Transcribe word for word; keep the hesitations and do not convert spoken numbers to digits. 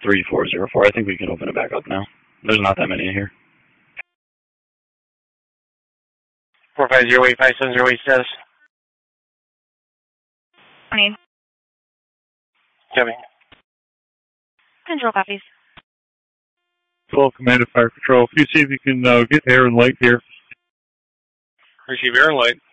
three four zero four. I think we can open it back up now. There's not that many in here. four five zero eight five seven zero eight status. Morning. Copy. Control copies. twelve Commander Fire Control. If you see if you can uh, get air and light here. Receive air and light.